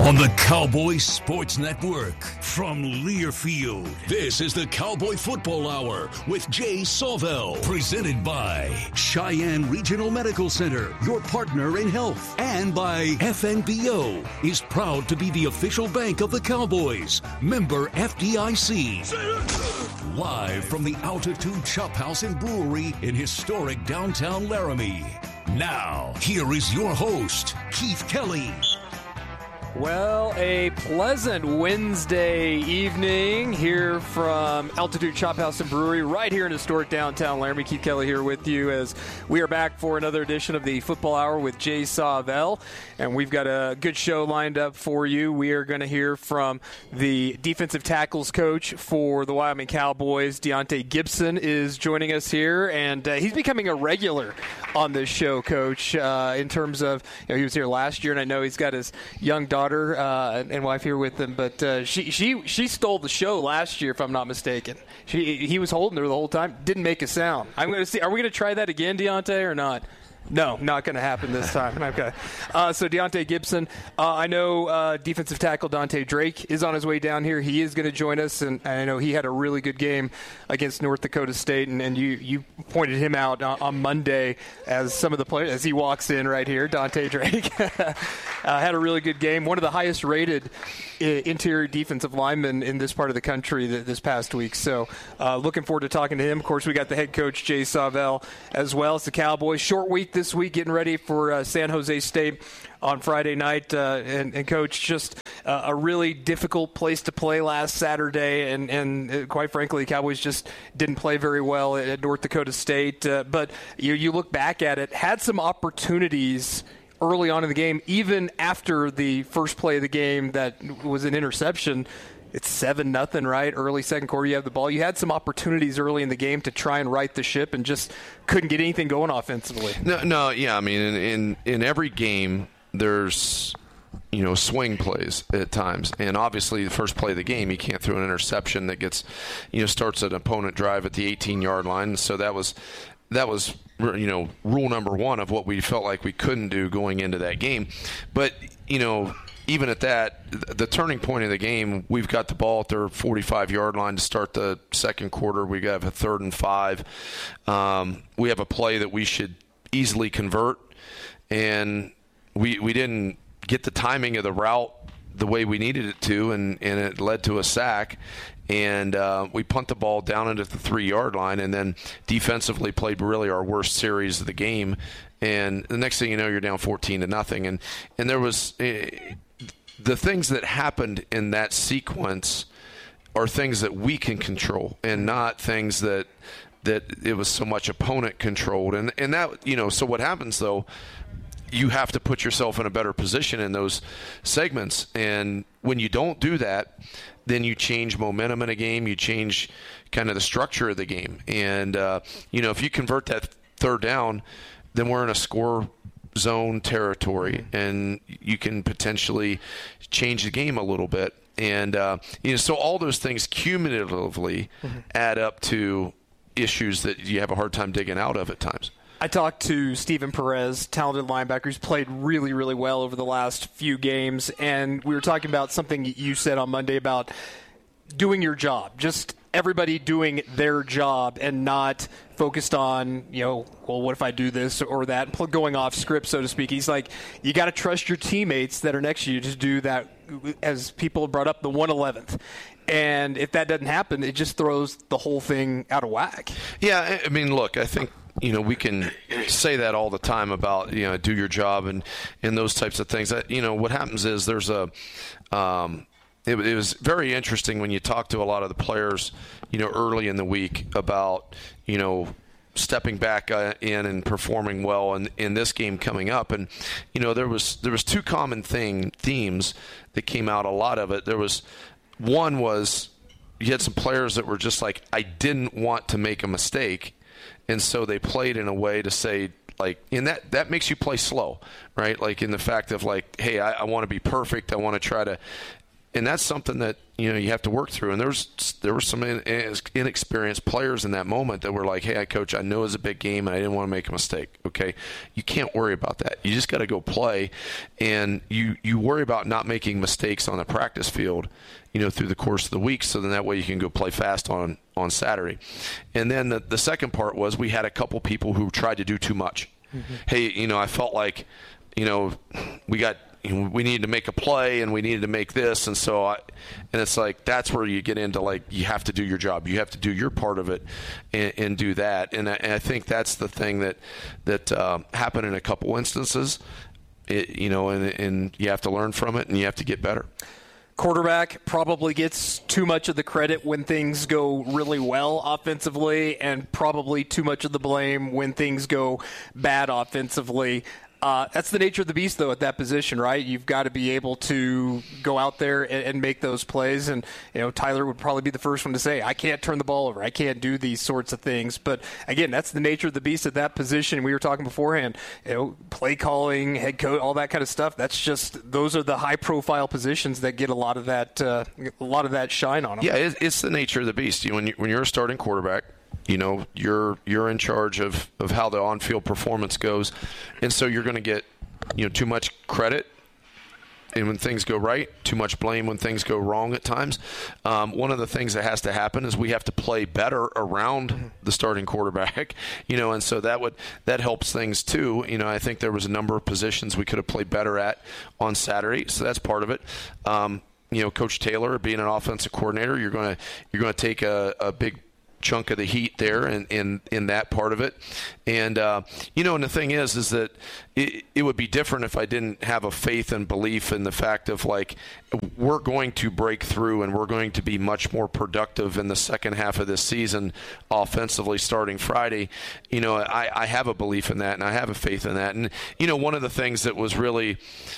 On the Cowboy Sports Network from Learfield, this is the Cowboy Football Hour with Jay Sawvel, presented by Cheyenne Regional Medical Center, your partner in health, and by FNBO, is proud to be the official bank of the Cowboys, member FDIC. Live from the Altitude Chop House and Brewery in historic downtown Laramie. Now, here is your host, Keith Kelly. Well, a pleasant Wednesday evening here from Altitude Chop House and Brewery right here in historic downtown Laramie. Keith Kelly here with you as we are back for another edition of the Football Hour with Jay Sawvel, and we've got a good show lined up for you. We are going to hear from the defensive tackles coach for the Wyoming Cowboys. Deontay Gibson is joining us here, and he's becoming a regular on this show, Coach, in terms of, he was here last year, and I know he's got his young daughter and wife here with him, but she stole the show last year, if I'm not mistaken. He was holding her the whole time, didn't make a sound. I'm going to see. Are we going to try that again, Deontay, or not? No, not going to happen this time. Okay. So Deontay Gibson, I know defensive tackle Dante Drake is on his way down here. He is going to join us, and I know he had a really good game against North Dakota State, and you pointed him out on Monday as some of the players, as he walks in right here. Dante Drake had a really good game, one of the highest rated interior defensive linemen in this part of the country this past week. So looking forward to talking to him. Of course, we got the head coach, Jay Sawvel, as well. It's the Cowboys. Short week this week, getting ready for San Jose State on Friday night. And Coach, just a really difficult place to play last Saturday. And quite frankly, the Cowboys just didn't play very well at North Dakota State. But you look back at it, had some opportunities early on in the game, even after the first play of the game that was an interception. It's 7-0, right? Early second quarter, you have the ball. You had some opportunities early in the game to try and right the ship and just couldn't get anything going offensively. No, yeah. I mean, in every game, there's, swing plays at times. And obviously, the first play of the game, you can't throw an interception that gets, starts an opponent drive at the 18-yard line. So that was rule number one of what we felt like we couldn't do going into that game. But, even at that, the turning point of the game, we've got the ball at their 45-yard line to start the second quarter. We have a 3rd and 5. We have a play that we should easily convert, and we didn't get the timing of the route the way we needed it to, and it led to a sack. And we punt the ball down into the 3-yard line, and then defensively played really our worst series of the game. And the next thing you know, you're down 14-0. And there was the things that happened in that sequence are things that we can control, and not things that it was so much opponent controlled. And that, so what happens though, you have to put yourself in a better position in those segments. And when you don't do that, then you change momentum in a game, you change kind of the structure of the game. And, if you convert that 3rd down, then we're in a score zone territory, and you can potentially change the game a little bit. And, so all those things cumulatively add up to issues that you have a hard time digging out of at times. I talked to Steven Perez, talented linebacker who's played really, really well over the last few games, and we were talking about something you said on Monday about doing your job, just everybody doing their job and not focused on, what if I do this or that, going off script, so to speak. He's like, you got to trust your teammates that are next to you to do that, as people brought up, the 111th. And if that doesn't happen, it just throws the whole thing out of whack. Yeah, I mean, look, I think, we can say that all the time about, do your job and those types of things. What happens is there's it was very interesting when you talk to a lot of the players, early in the week about, stepping back in and performing well in this game coming up. And, there was 2 common themes that came out, a lot of it. One was you had some players that were just like, I didn't want to make a mistake. And so they played in a way to say, like, and that makes you play slow, right? Like in the fact of like, hey, I want to be perfect. I want to try to And that's something that, you have to work through. And there were some inexperienced players in that moment that were like, hey, coach, I know it's a big game and I didn't want to make a mistake. Okay. You can't worry about that. You just got to go play. And you worry about not making mistakes on the practice field, through the course of the week. So then that way you can go play fast on Saturday. And then the second part was we had a couple people who tried to do too much. Mm-hmm. Hey, I felt like, we needed to make a play and we needed to make this. And so and it's like, that's where you get into like, you have to do your job. You have to do your part of it and do that. And I think that's the thing that happened in a couple instances, and you have to learn from it and you have to get better. Quarterback probably gets too much of the credit when things go really well offensively and probably too much of the blame when things go bad offensively. That's the nature of the beast, though, at that position, right? You've got to be able to go out there and make those plays. And, Tyler would probably be the first one to say, I can't turn the ball over. I can't do these sorts of things. But, again, that's the nature of the beast at that position. We were talking beforehand, play calling, head coach, all that kind of stuff. That's just those are the high-profile positions that get a lot of that shine on them. Yeah, it's the nature of the beast. When you're a starting quarterback, you're in charge of how the on-field performance goes, and so you're going to get too much credit and when things go right, too much blame when things go wrong at times. One of the things that has to happen is we have to play better around the starting quarterback, and so that helps things too. I think there was a number of positions we could have played better at on Saturday, so that's part of it. Coach Taylor, being an offensive coordinator, you're going to take a big chunk of the heat there and in that part of it. And and the thing is that it would be different if I didn't have a faith and belief in the fact of like, we're going to break through and we're going to be much more productive in the second half of this season offensively starting Friday. I have a belief in that and I have a faith in that. And one of the things that was really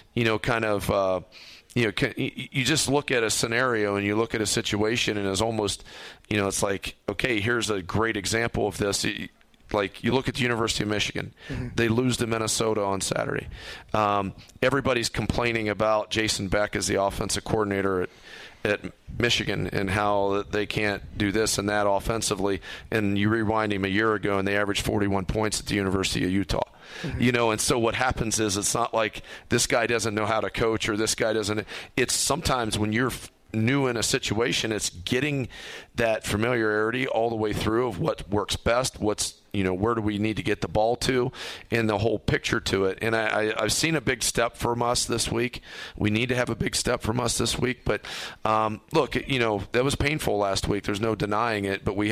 you just look at a scenario and you look at a situation and it's almost, it's like, okay, here's a great example of this. Like you look at the University of Michigan, they lose to Minnesota on Saturday. Everybody's complaining about Jason Beck as the offensive coordinator at Michigan and how they can't do this and that offensively. And you rewind him a year ago and they averaged 41 points at the University of Utah. And so what happens is it's not like this guy doesn't know how to coach or this guy doesn't. It's sometimes when you're new in a situation, it's getting that familiarity all the way through of what works best, what's where do we need to get the ball to, and the whole picture to it. And I've seen a big step from us this week. We need to have a big step from us this week. But look, that was painful last week. There's no denying it. But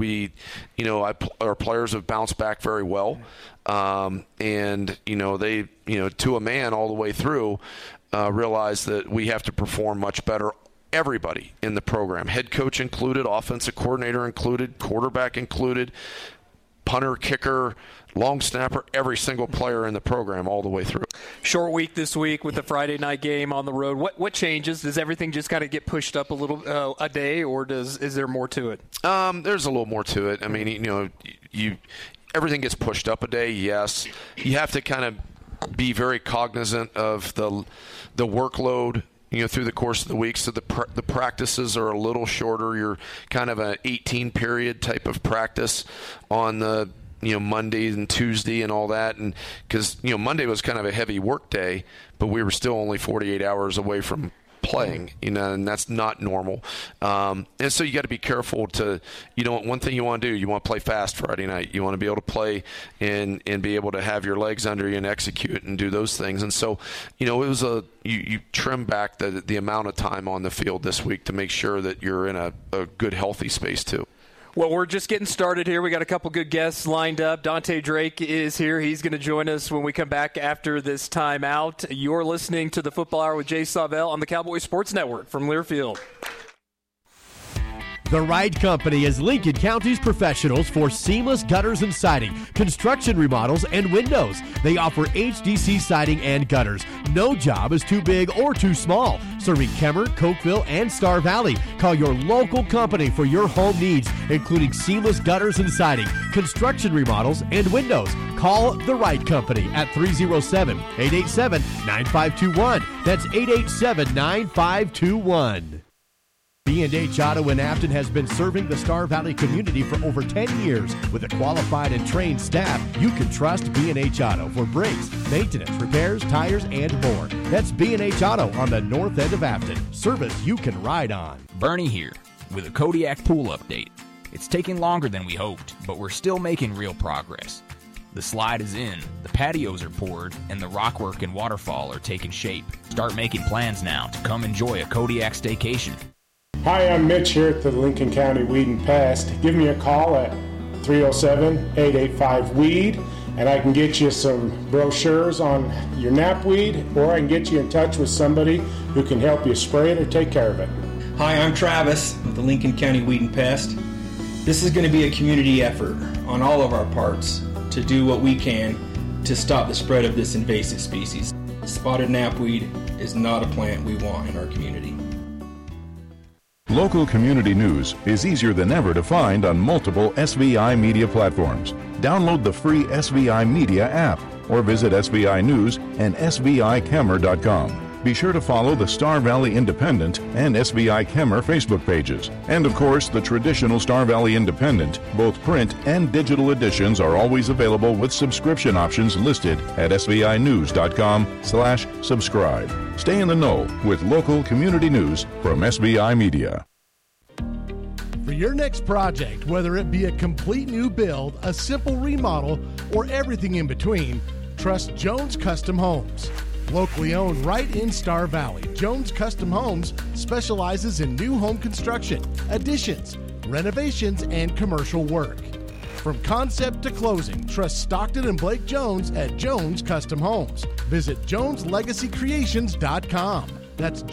our players have bounced back very well, and they to a man all the way through realize that we have to perform much better. Everybody in the program, head coach included, offensive coordinator included, quarterback included, punter, kicker, long snapper, every single player in the program all the way through. Short week this week with the Friday night game on the road. What changes? Does everything just kind of get pushed up a little a day, or is there more to it? There's a little more to it. I mean, everything gets pushed up a day. Yes, you have to kind of be very cognizant of the workload through the course of the week. So the practices are a little shorter. You're kind of an 18 period type of practice on the Monday and Tuesday and all that. And because Monday was kind of a heavy work day, but we were still only 48 hours away from playing, and that's not normal. And so you got to be careful to, one thing you want to do, you want to play fast Friday night. You want to be able to play and be able to have your legs under you and execute and do those things. And so, it was you trim back the amount of time on the field this week to make sure that you're in a good, healthy space too. Well, we're just getting started here. We got a couple good guests lined up. Dante Drake is here. He's going to join us when we come back after this timeout. You're listening to the Football Hour with Jay Sawvel on the Cowboys Sports Network from Learfield. The Right Company is Lincoln County's professionals for seamless gutters and siding, construction remodels, and windows. They offer HDC siding and gutters. No job is too big or too small. Serving Kemmer, Cokeville, and Star Valley. Call your local company for your home needs, including seamless gutters and siding, construction remodels, and windows. Call The Right Company at 307-887-9521. That's 887-9521. B&H Auto in Afton has been serving the Star Valley community for over 10 years. With a qualified and trained staff, you can trust B&H Auto for brakes, maintenance, repairs, tires, and more. That's B&H Auto on the north end of Afton. Service you can ride on. Bernie here with a Kodiak pool update. It's taking longer than we hoped, but we're still making real progress. The slide is in, the patios are poured, and the rockwork and waterfall are taking shape. Start making plans now to come enjoy a Kodiak staycation. Hi, I'm Mitch here at the Lincoln County Weed and Pest. Give me a call at 307-885-WEED, and I can get you some brochures on your knapweed, or I can get you in touch with somebody who can help you spray it or take care of it. Hi, I'm Travis with the Lincoln County Weed and Pest. This is going to be a community effort on all of our parts to do what we can to stop the spread of this invasive species. Spotted knapweed is not a plant we want in our community. Local community news is easier than ever to find on multiple SVI media platforms. Download the free SVI Media app or visit SVI News and SVIKemmer.com. Be sure to follow the Star Valley Independent and SVI Kemmer Facebook pages. And of course, the traditional Star Valley Independent, both print and digital editions are always available with subscription options listed at SVInews.com/subscribe. Stay in the know with local community news from SVI Media. For your next project, whether it be a complete new build, a simple remodel, or everything in between, trust Jones Custom Homes. Locally owned right in Star Valley, Jones Custom Homes specializes in new home construction, additions, renovations, and commercial work. From concept to closing, trust Stockton and Blake Jones at Jones Custom Homes. Visit JonesLegacyCreations.com. That's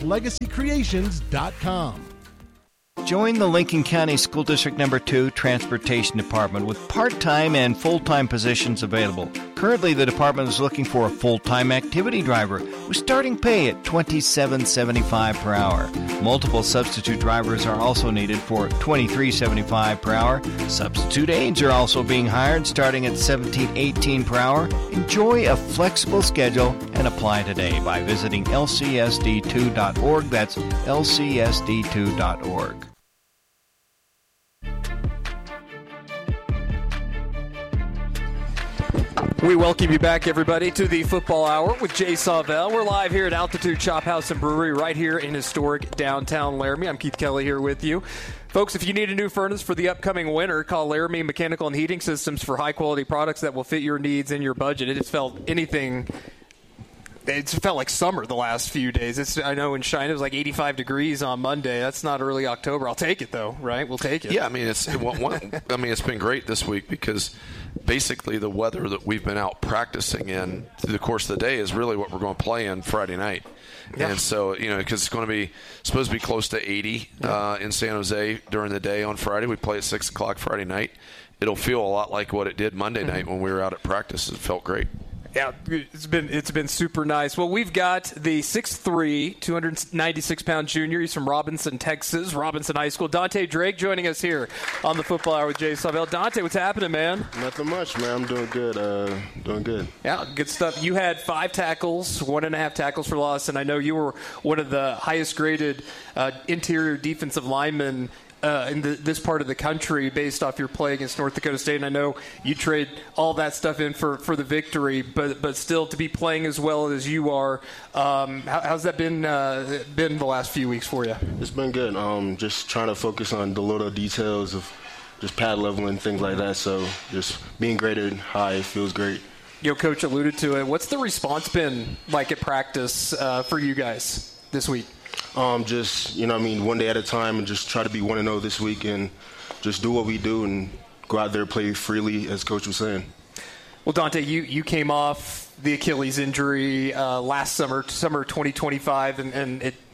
JonesLegacyCreations.com. Join the Lincoln County School District No. 2 Transportation Department with part-time and full-time positions available. Currently, the department is looking for a full-time activity driver with starting pay at $27.75 per hour. Multiple substitute drivers are also needed for $23.75 per hour. Substitute aides are also being hired starting at $17.18 per hour. Enjoy a flexible schedule and apply today by visiting lcsd2.org. That's lcsd2.org. We welcome you back, everybody, to the Football Hour with Jay Sawvell. We're live here at Altitude Chop House and Brewery right here in historic downtown Laramie. I'm Keith Kelly here with you. Folks, if you need a new furnace for the upcoming winter, call Laramie Mechanical and Heating Systems for high-quality products that will fit your needs and your budget. It's felt like summer the last few days. I know in China it was like 85 degrees on Monday. That's not early October. I'll take it, though, right? We'll take it. Yeah, it's been great this week because basically the weather that we've been out practicing in through the course of the day is really what we're going to play in Friday night. Yeah. And so, because it's supposed to be close to 80 in San Jose during the day on Friday. We play at 6 o'clock Friday night. It'll feel a lot like what it did Monday night when we were out at practice. It felt great. Yeah, it's been super nice. Well, we've got the 6'3", 296-pound junior. He's from Robinson, Texas, Robinson High School. Dante Drake joining us here on the Football Hour with Jay Sawvell. Dante, what's happening, man? Nothing much, man. I'm doing good. Yeah, good stuff. You had 5 tackles, 1.5 tackles for loss, and I know you were one of the highest-graded interior defensive linemen in this part of the country based off your play against North Dakota State. And I know you trade all that stuff in for the victory, but still to be playing as well as you are, how's that been the last few weeks for you? It's been good. Just trying to focus on the little details of just pad level and things like that. So just being graded high feels great. Coach alluded to it. What's the response been like at practice for you guys this week? Just, one day at a time and just try to be 1-0 this week and just do what we do and go out there and play freely, as Coach was saying. Well, Dante, you came off the Achilles injury last summer 2025, and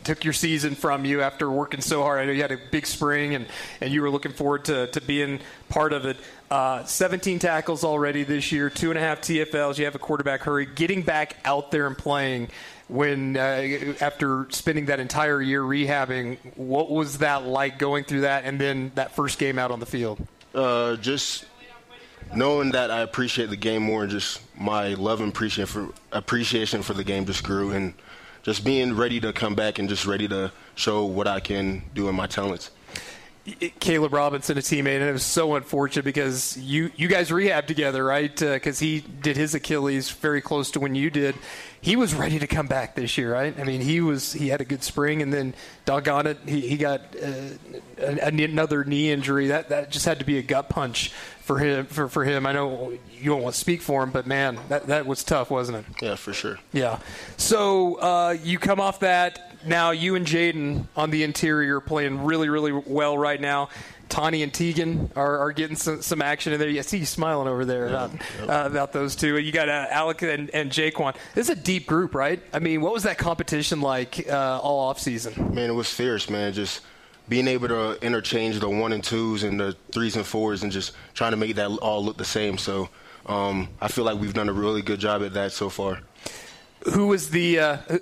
took your season from you after working so hard. I know you had a big spring, and you were looking forward to being part of it. 17 tackles already this year, 2.5 TFLs. You have a quarterback hurry. Getting back out there and playing when after spending that entire year rehabbing, what was that like going through that and then that first game out on the field? Just knowing that I appreciate the game more, and just my love and appreciation for the game just grew, and just being ready to come back and just ready to show what I can do in my talents. Caleb Robinson, a teammate, and it was so unfortunate because you guys rehabbed together, right? Because he did his Achilles very close to when you did. He was ready to come back this year, right? I mean, he had a good spring, and then doggone it, he got another knee injury. That just had to be a gut punch for him. For him, I know you don't want to speak for him, but man, that was tough, wasn't it? Yeah, for sure. Yeah. So you come off that. Now you and Jaden on the interior playing really, really well right now. Tani and Tegan are getting some action in there. I see you smiling over there about those two. You got Alec and Jaquan. This is a deep group, right? I mean, what was that competition like all offseason? Man, it was fierce, man. Just being able to interchange the 1 and 2s and the 3s and 4s and just trying to make that all look the same. So I feel like we've done a really good job at that so far. Who was the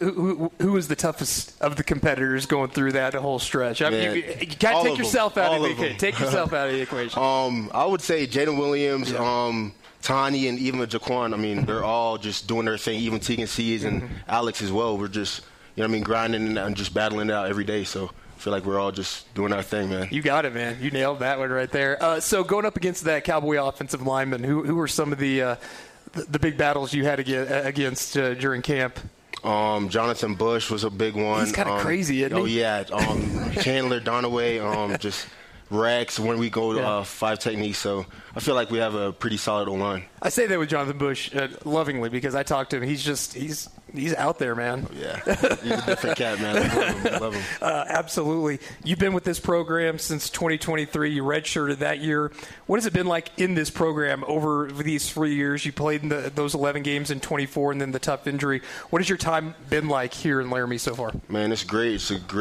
toughest of the competitors going through that whole stretch? I mean, you can't take yourself out of the equation. Take yourself out of the equation. I would say Jaden Williams, Tani, and even Jaquan. I mean, they're all just doing their thing. Even Tegan Seas and Alex as well. We're just, grinding and just battling it out every day. So I feel like we're all just doing our thing, man. You got it, man. You nailed that one right there. So going up against that Cowboy offensive lineman, who were some of the big battles you had against during camp? Jonathan Bush was a big one. He's kind of crazy, isn't he? Oh, yeah. Chandler Donaway, just Rex when we go 5 techniques. So I feel like we have a pretty solid O-line. I say that with Jonathan Bush lovingly because I talked to him. He's out there, man. Yeah, he's a different cat, man. I love him. Absolutely. You've been with this program since 2023. You redshirted that year. What has it been like in this program over these 3 years? You played in those 11 games in 24 and then the tough injury. What has your time been like here in Laramie so far? Man, it's great. It's a great